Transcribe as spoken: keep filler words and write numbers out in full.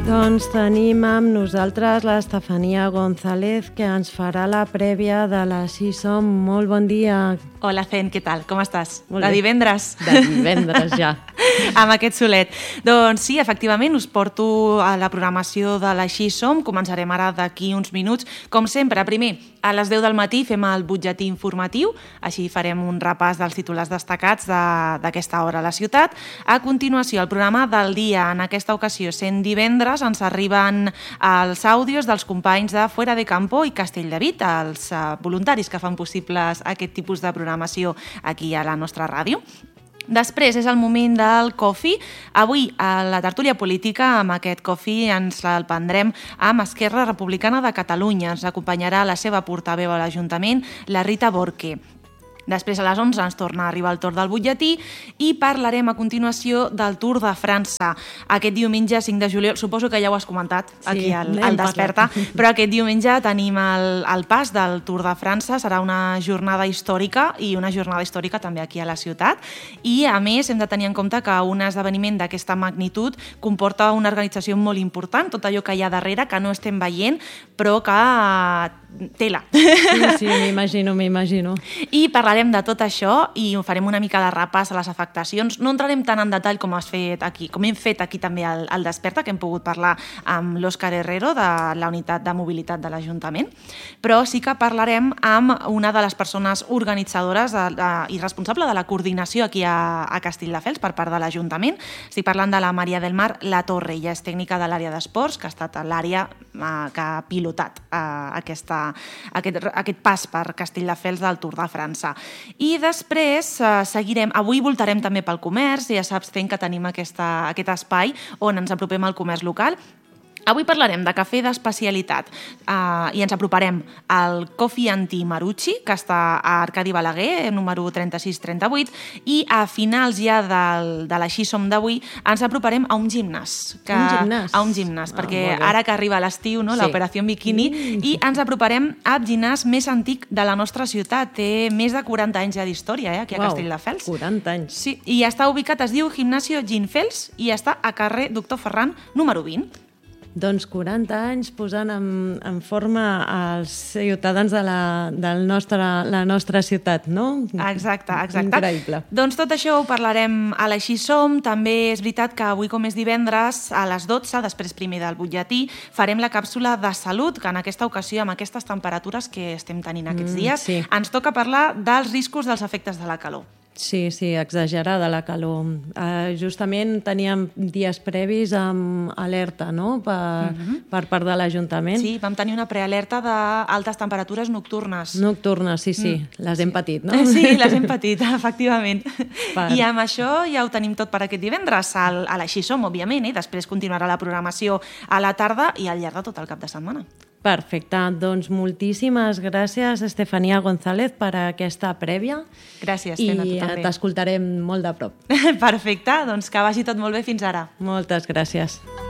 Doncs tenim amb nosaltres l'Estefania González, que ens farà la prèvia de l'Així Som. Molt bon dia. Hola, Fen, què tal? Com estàs? Molt de bé. divendres? De divendres, ja. Amb aquest solet. Doncs sí, efectivament, us porto a la programació de l'Així Som. Començarem ara d'aquí uns minuts. Com sempre, primer, a les deu del matí fem el butlletí informatiu, així farem un repàs dels titulars destacats de- d'aquesta hora a la ciutat. A continuació, el programa del dia, en aquesta ocasió, sent divendres, ens arriben els àudios dels companys de Fuera de Campo i Castelldevit, els eh, voluntaris que fan possibles aquest tipus de programació aquí a la nostra ràdio. Després és el moment del Coffee. Avui, a la tertúlia política, amb aquest Coffee ens el prendrem amb Esquerra Republicana de Catalunya. Ens acompanyarà la seva portaveu a l'Ajuntament, la Rita Borque. Després, a les onze, ens torna a arribar el torn del butlletí i parlarem a continuació del Tour de França. Aquest diumenge, cinc de juliol, suposo que ja ho has comentat aquí Sí, al, n'hem al Desperta, parlat. però aquest diumenge tenim el, el pas del Tour de França. Serà una jornada històrica i una jornada històrica també aquí a la ciutat. I, a més, hem de tenir en compte que un esdeveniment d'aquesta magnitud comporta una organització molt important, tot allò que hi ha darrere, que no estem veient, però que eh, tela. Sí, sí, m'imagino, m'imagino. I parlarem de tot això i farem una mica de repàs a les afectacions. No entrarem tant en detall com has fet aquí, com hem fet aquí també al, al Desperta, que hem pogut parlar amb l'Òscar Herrero de la unitat de mobilitat de l'Ajuntament, però sí que parlarem amb una de les persones organitzadores de, de, i responsable de la coordinació aquí a, a Castelldefels per part de l'Ajuntament. Estic parlant de la Maria del Mar La Torre. Ella és tècnica de l'àrea d'esports, que ha estat a l'àrea eh, que ha pilotat eh, aquesta, aquest, aquest pas per Castelldefels del Tour de França. I després eh, seguirem, avui voltarem també pel comerç, ja saps, fent que tenim aquesta, aquest espai on ens apropem al comerç local. Avui parlarem de cafè d'especialitat uh, i ens aproparem al Coffee Anti Marucci, que està a Arcadi Balaguer, número trenta-sis trenta-vuit, i a finals ja del, de l'Així Som d'avui ens aproparem a un gimnàs. Que, Un gimnàs? A un gimnàs, Ah, perquè molt bé. ara que arriba l'estiu, no, Sí. l'operació Bikini, Mm. i ens aproparem al gimnàs més antic de la nostra ciutat. Té més de quaranta anys ja d'història, eh, aquí a Uau, Castelldefels. quaranta anys. Sí, i està ubicat, es diu Gimnasio Ginfels, i està a carrer Doctor Ferran, número vint. Doncs quaranta anys posant en, en forma els ciutadans de la, del nostre, la nostra ciutat, no? Exacte, exacte. Increïble. Doncs tot això ho parlarem a l'Així Som. També és veritat que avui, com és divendres, a les dotze, després primer del butlletí, farem la càpsula de salut, que en aquesta ocasió, amb aquestes temperatures que estem tenint aquests Mm, dies, sí. ens toca parlar dels riscos dels efectes de la calor. Sí, sí, exagerada la calor. Uh, justament teníem dies previs amb alerta, no?, per, Mhm. per part de l'Ajuntament. Sí, vam tenir una prealerta d'altes temperatures nocturnes. Nocturnes, sí, sí, Mm. les hem patit, no? Sí, les hem patit, efectivament. Per- I amb això ja ho tenim tot per aquest divendres, al, a l'Així Som, òbviament, i després continuarà la programació a la tarda i al llarg de tot el cap de setmana. Perfecte, doncs moltíssimes gràcies, Estefania González, per aquesta prèvia. Gràcies, I Fen, a tu eh, també. t'escoltarem molt de prop. Perfecte, doncs que vagi tot molt bé fins ara. Moltes gràcies.